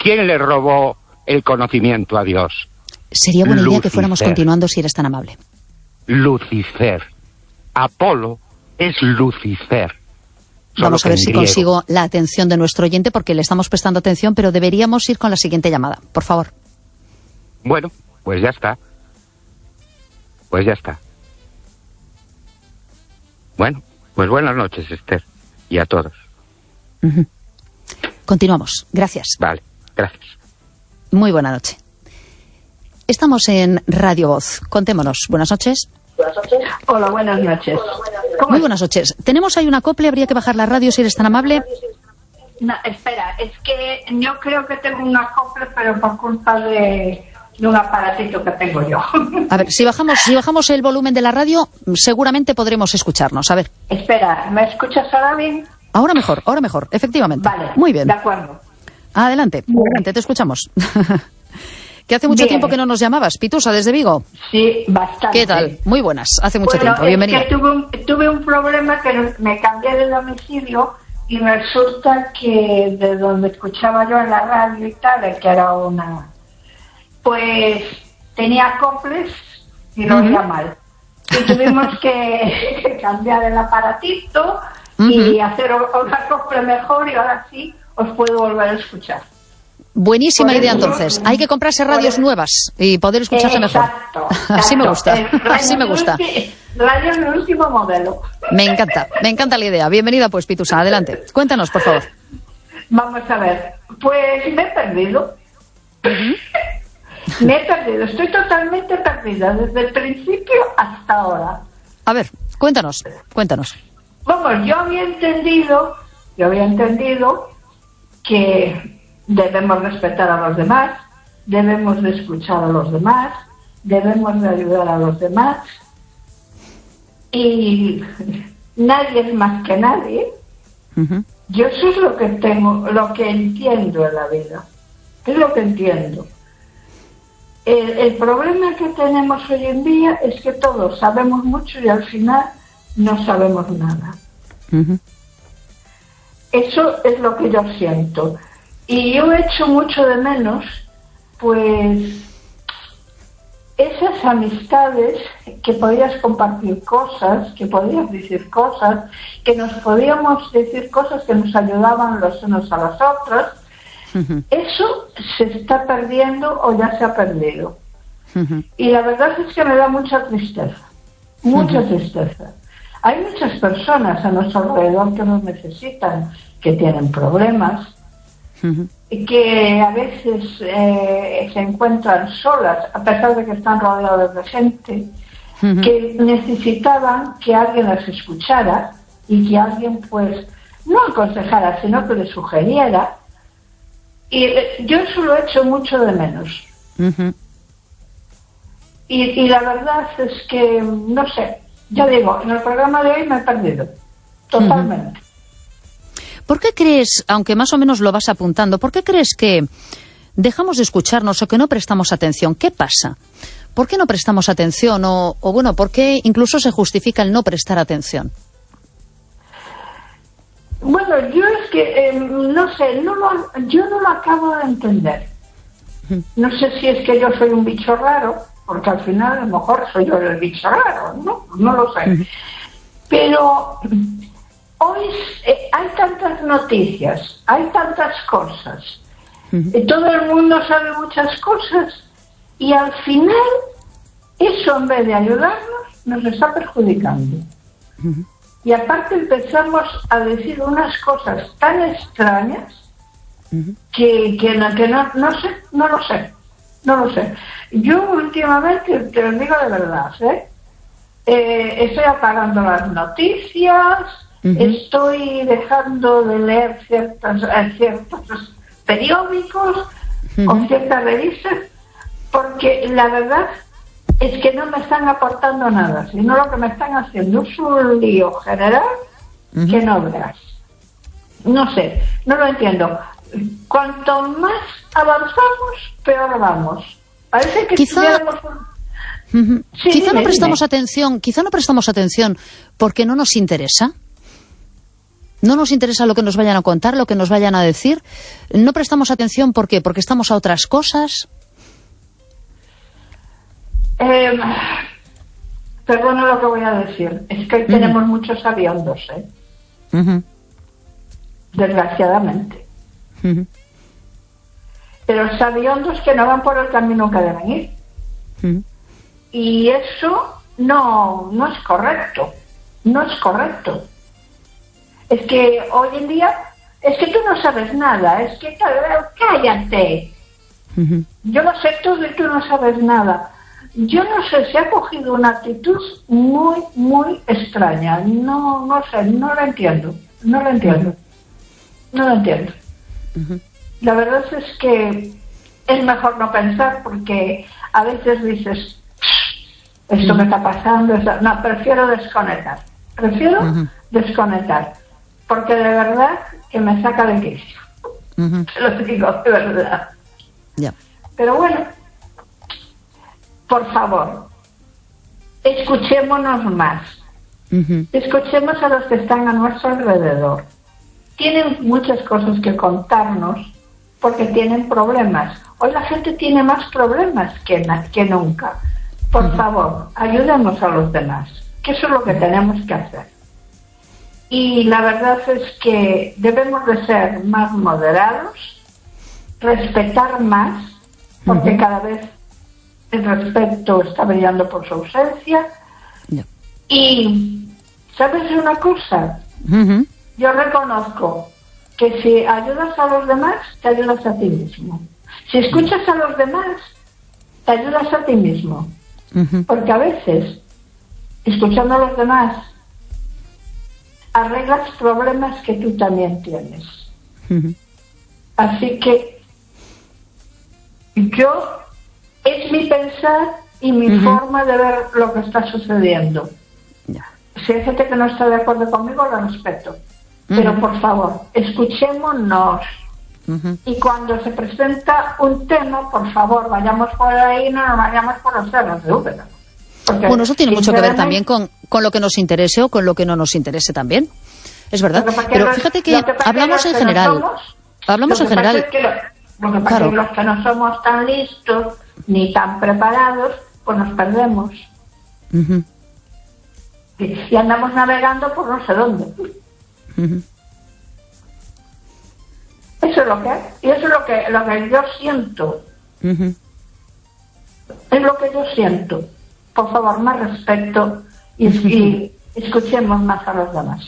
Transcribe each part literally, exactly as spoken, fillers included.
¿quién le robó el conocimiento a Dios? Sería buena idea Lucifer. que fuéramos continuando si eres tan amable. Lucifer. Apolo es Lucifer. Solo Vamos a que ver en si griego. consigo la atención de nuestro oyente, porque le estamos prestando atención, pero deberíamos ir con la siguiente llamada. Por favor. Bueno, pues ya está. Pues ya está. Bueno, pues buenas noches, Esther. Y a todos. Uh-huh. Continuamos. Gracias. Vale, gracias. Muy buena noche. Estamos en Radio Voz. Contémonos. Buenas noches. Hola, buenas noches. Muy buenas noches. Tenemos ahí una acople, habría que bajar la radio si eres tan amable. No, espera, es que yo creo que tengo un acople, pero por culpa de, de un aparatito que tengo yo. A ver, si bajamos, si bajamos el volumen de la radio, seguramente podremos escucharnos. A ver. Espera, ¿me escuchas ahora bien? Ahora mejor, ahora mejor, efectivamente. Vale, muy bien. De acuerdo. Adelante, Bien. adelante, te escuchamos. Que hace mucho Bien. tiempo que no nos llamabas, Pitusa, desde Vigo. Sí, bastante. ¿Qué tal? Muy buenas, hace mucho bueno, tiempo, bienvenida. Es que tuve un, tuve un problema que me cambié de domicilio y resulta que de donde escuchaba yo en la radio y tal, que era una... Pues tenía acoples y lo oía Uh-huh. mal. Y tuvimos que, que cambiar el aparatito Uh-huh. y hacer o- un acople mejor y ahora sí os puedo volver a escuchar. Buenísima Por idea, eso- entonces. Hay que comprarse radios por- nuevas y poder escucharse mejor. Exacto, Así me exacto. gusta, El radio así me gusta. ulti- Radio del último modelo. Me encanta, me encanta la idea. Bienvenida, pues, Pitusa, adelante. Cuéntanos, por favor. Vamos a ver, pues me he perdido. Me he perdido, estoy totalmente perdida, desde el principio hasta ahora. A ver, cuéntanos, cuéntanos. Vamos, yo había entendido, yo había entendido que debemos respetar a los demás, debemos de escuchar a los demás, debemos de ayudar a los demás, y nadie es más que nadie. Uh-huh. Yo eso es lo que tengo, lo que entiendo en la vida. Es lo que entiendo. El, el problema que tenemos hoy en día es que todos sabemos mucho y al final no sabemos nada. Uh-huh. Eso es lo que yo siento. Y yo echo mucho de menos, pues, esas amistades que podías compartir cosas, que podías decir cosas, que nos podíamos decir cosas que nos ayudaban los unos a los otros. Uh-huh. Eso se está perdiendo o ya se ha perdido. Uh-huh. Y la verdad es que me da mucha tristeza, mucha uh-huh. tristeza. Hay muchas personas a nuestro alrededor que nos necesitan, que tienen problemas, Uh-huh. y que a veces eh, se encuentran solas, a pesar de que están rodeadas de gente, Uh-huh. que necesitaban que alguien las escuchara y que alguien, pues, no aconsejara, sino que les sugiriera. Y eh, yo eso lo echo mucho de menos. Uh-huh. Y, y la verdad es que, no sé, ya digo, en el programa de hoy me he perdido, totalmente. Uh-huh. ¿Por qué crees, aunque más o menos lo vas apuntando, por qué crees que dejamos de escucharnos o que no prestamos atención? ¿Qué pasa? ¿Por qué no prestamos atención? O, o bueno, ¿por qué incluso se justifica el no prestar atención? Bueno, yo es que, eh, no sé, no lo, yo no lo acabo de entender. No sé si es que yo soy un bicho raro, porque al final a lo mejor soy yo el bicho raro, ¿no? No lo sé. Pero hoy eh, hay tantas noticias, hay tantas cosas, y todo el mundo sabe muchas cosas, y al final eso, en vez de ayudarnos, nos está perjudicando. Uh-huh. Y aparte empezamos a decir unas cosas tan extrañas uh-huh. que, que, no, que no, no sé, no lo sé, no lo sé. Yo últimamente, te lo digo de verdad, ¿eh? Eh, estoy apagando las noticias, uh-huh. estoy dejando de leer ciertas, eh, ciertos periódicos uh-huh. o ciertas revistas, porque la verdad es que no me están aportando nada, sino lo que me están haciendo es un lío general uh-huh. que no veas. No sé, no lo entiendo. Cuanto más avanzamos, peor vamos. Parece que quizá, estuviéramos... uh-huh. sí, quizá dime, no prestamos dime. atención, quizá no prestamos atención porque no nos interesa. No nos interesa lo que nos vayan a contar, lo que nos vayan a decir. No prestamos atención, ¿por qué? Porque estamos a otras cosas. Eh, perdona lo que voy a decir. Es que hoy uh-huh. tenemos muchos aviondos, ¿eh? Uh-huh. Desgraciadamente. Uh-huh. Pero sabiondos que no van por el camino que deben ir. Uh-huh. Y eso no, no es correcto. No es correcto. Es que hoy en día, es que tú no sabes nada. Es que cállate. Uh-huh. Yo lo sé todo y tú no sabes nada. Yo no sé, se ha cogido una actitud muy, muy extraña. No, no sé, no la entiendo. No la entiendo. No la entiendo. Uh-huh. La verdad es que es mejor no pensar, porque a veces dices, esto me está pasando, esto... no, prefiero desconectar. Prefiero uh-huh. desconectar. Porque de verdad que me saca de quicio. Uh-huh. Te lo digo, de verdad. Yeah. Pero bueno, por favor, escuchémonos más. Uh-huh. Escuchemos a los que están a nuestro alrededor. Tienen muchas cosas que contarnos porque tienen problemas. Hoy la gente tiene más problemas que, que nunca. Por uh-huh. favor, ayudemos a los demás, que eso es lo que tenemos que hacer. Y la verdad es que debemos de ser más moderados, respetar más, porque uh-huh. cada vez el respeto está brillando por su ausencia. No. Y, ¿sabes una cosa? Uh-huh. Yo reconozco que si ayudas a los demás, te ayudas a ti mismo. Si escuchas a los demás, te ayudas a ti mismo. Uh-huh. Porque a veces, escuchando a los demás, arreglas problemas que tú también tienes. Uh-huh. Así que yo, es mi pensar y mi uh-huh. forma de ver lo que está sucediendo. Yeah. Si hay gente que no está de acuerdo conmigo, lo respeto. Uh-huh. Pero por favor, escuchémonos. Uh-huh. Y cuando se presenta un tema, por favor, vayamos por ahí, no nos vayamos por los cerros de Úbeda. Porque, bueno, eso tiene mucho que ver también con, con lo que nos interese o con lo que no nos interese también. Es verdad. Pero los, fíjate que, que hablamos en general. No somos, hablamos en general. Es que lo, lo que pasa claro. es que los que no somos tan listos ni tan preparados, pues nos perdemos. Uh-huh. y, y andamos navegando por no sé dónde. Uh-huh. Eso es lo que es. Y eso es lo que, lo que yo siento. Uh-huh. Es lo que yo siento. Por favor, más respeto y, y escuchemos más a los demás.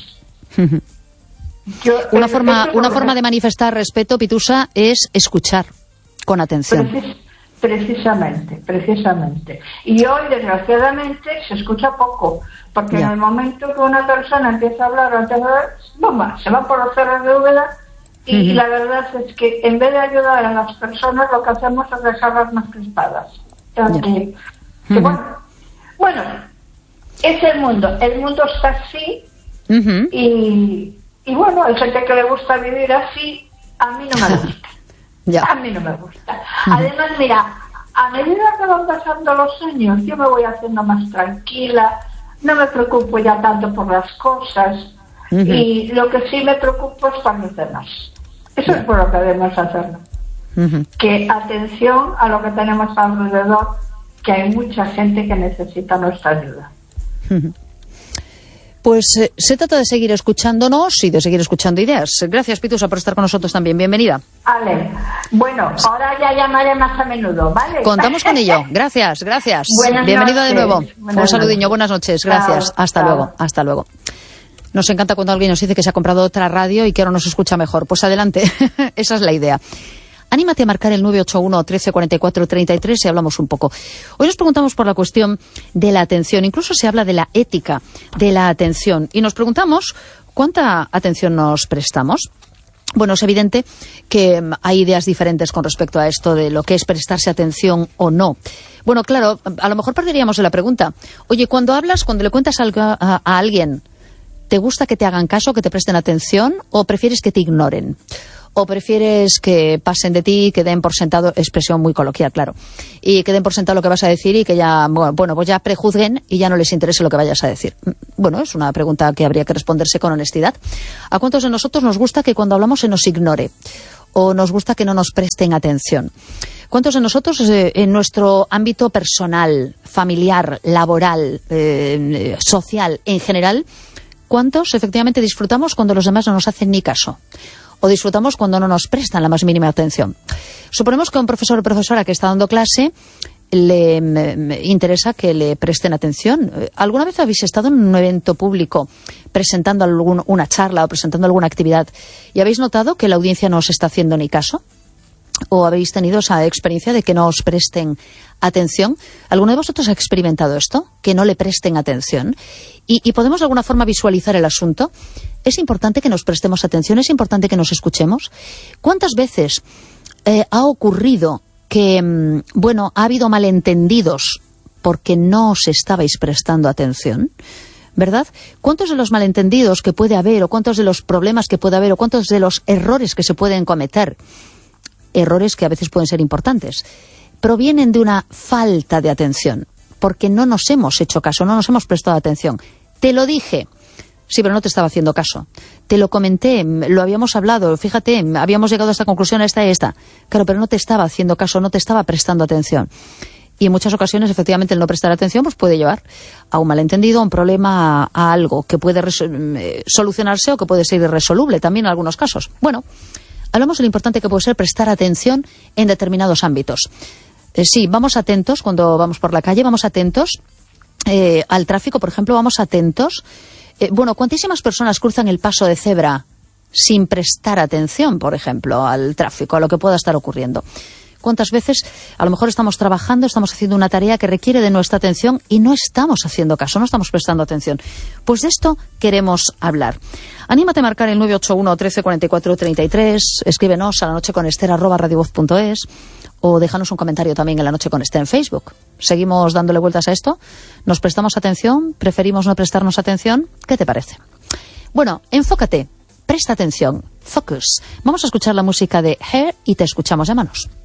Yo, una es, forma, una forma que... de manifestar respeto, Pitusa, es escuchar con atención. Precis, precisamente, precisamente. Y hoy, desgraciadamente, se escucha poco, porque ya. en el momento que una persona empieza a hablar, antes de bomba, se va por los cerros de Úbeda y, uh-huh. y la verdad es que en vez de ayudar a las personas, lo que hacemos es dejarlas más crispadas. O sea, que, que uh-huh. bueno, bueno, es el mundo. El mundo está así. Uh-huh. y, y bueno, hay gente que le gusta vivir así. A mí no me gusta. yeah. A mí no me gusta. Uh-huh. Además, mira, a medida que van pasando los años, yo me voy haciendo más tranquila, no me preocupo ya tanto por las cosas. Uh-huh. Y lo que sí me preocupo es por los demás. Eso yeah. es por lo que debemos hacerlo. Uh-huh. Que atención a lo que tenemos alrededor, que hay mucha gente que necesita nuestra ayuda. Uh-huh. Pues eh, se trata de seguir escuchándonos y de seguir escuchando ideas. Gracias, Pitusa, por estar con nosotros también. Bienvenida. Vale. Bueno, ahora ya llamaré más a menudo, ¿vale? Contamos con ello. Gracias, gracias. Buenas Bienvenida noches. de nuevo. Buenas Un saludiño, noches. buenas noches. Gracias. Chao, hasta chao. luego, hasta luego. Nos encanta cuando alguien nos dice que se ha comprado otra radio y que ahora nos escucha mejor. Pues adelante, esa es la idea. Anímate a marcar el nueve ocho uno, trece cuarenta y cuatro, treinta y tres y hablamos un poco. Hoy nos preguntamos por la cuestión de la atención. Incluso se habla de la ética de la atención. Y nos preguntamos cuánta atención nos prestamos. Bueno, es evidente que hay ideas diferentes con respecto a esto de lo que es prestarse atención o no. Bueno, claro, a lo mejor partiríamos de la pregunta. Oye, cuando hablas, cuando le cuentas algo a, a, a alguien, ¿te gusta que te hagan caso, que te presten atención o prefieres que te ignoren? ¿O prefieres que pasen de ti, que den por sentado, expresión muy coloquial, claro, y que den por sentado lo que vas a decir y que ya, bueno, pues ya prejuzguen y ya no les interese lo que vayas a decir? Bueno, es una pregunta que habría que responderse con honestidad. ¿A cuántos de nosotros nos gusta que cuando hablamos se nos ignore? ¿O nos gusta que no nos presten atención? ¿Cuántos de nosotros eh, en nuestro ámbito personal, familiar, laboral, eh, social, en general, cuántos efectivamente disfrutamos cuando los demás no nos hacen ni caso? ¿O disfrutamos cuando no nos prestan la más mínima atención? Suponemos que a un profesor o profesora que está dando clase le me, me interesa que le presten atención. ¿Alguna vez habéis estado en un evento público presentando algún, una charla o presentando alguna actividad y habéis notado que la audiencia no os está haciendo ni caso? ¿O habéis tenido esa experiencia de que no os presten atención? ¿Alguno de vosotros ha experimentado esto? ¿Que no le presten atención? ¿Y, y podemos de alguna forma visualizar el asunto? ¿Es importante que nos prestemos atención? ¿Es importante que nos escuchemos? ¿Cuántas veces eh, ha ocurrido que, mmm, bueno, ha habido malentendidos porque no os estabais prestando atención? ¿Verdad? ¿Cuántos de los malentendidos que puede haber, o cuántos de los problemas que puede haber, o cuántos de los errores que se pueden cometer, errores que a veces pueden ser importantes, provienen de una falta de atención, porque no nos hemos hecho caso, no nos hemos prestado atención? Te lo dije, sí, pero no te estaba haciendo caso. Te lo comenté, lo habíamos hablado, fíjate, habíamos llegado a esta conclusión, a esta y esta. Claro, pero no te estaba haciendo caso, no te estaba prestando atención. Y en muchas ocasiones, efectivamente, el no prestar atención pues puede llevar a un malentendido, a un problema, a, a algo que puede eh, solucionarse o que puede ser irresoluble también en algunos casos. Bueno, hablamos de lo importante que puede ser prestar atención en determinados ámbitos. Eh, sí, vamos atentos cuando vamos por la calle, vamos atentos eh, al tráfico, por ejemplo, vamos atentos. Eh, bueno, ¿cuantísimas personas cruzan el paso de cebra sin prestar atención, por ejemplo, al tráfico, a lo que pueda estar ocurriendo? ¿Cuántas veces a lo mejor estamos trabajando, estamos haciendo una tarea que requiere de nuestra atención y no estamos haciendo caso, no estamos prestando atención? Pues de esto queremos hablar. Anímate a marcar el nueve ocho uno, trece, cuarenta y cuatro, treinta y tres, escríbenos a la noche con Ester arroba radiovoz punto es o déjanos un comentario también en La Noche con Ester en Facebook. ¿Seguimos dándole vueltas a esto? ¿Nos prestamos atención? ¿Preferimos no prestarnos atención? ¿Qué te parece? Bueno, enfócate, presta atención, focus. Vamos a escuchar la música de Hair y te escuchamos, llámanos.